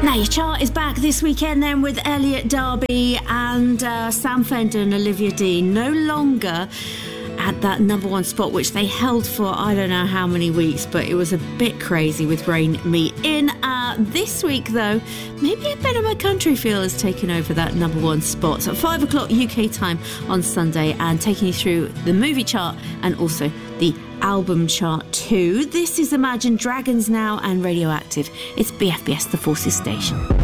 Now your chart is back this weekend then with Elliot Darby and Sam Fender and Olivia Dean no longer at that number one spot, which they held for I don't know how many weeks, but it was a bit crazy with Rain Me In. This week though, maybe a bit of a country feel has taken over that number one spot at 5 o'clock UK time on Sunday, and taking you through the movie chart and also the album chart too. This is Imagine Dragons now and Radioactive. It's BFBS, the Forces station.